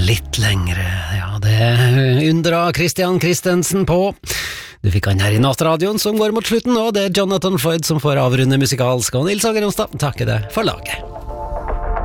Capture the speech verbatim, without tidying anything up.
litt lengre. Ja, det undra Christian Christensen på. Du fikk han her i Nattradioen som går mot slutten, og det er Jonathan Floyd som får avrunde musikalsk, og Nils Ager Onsdag takker deg for laget.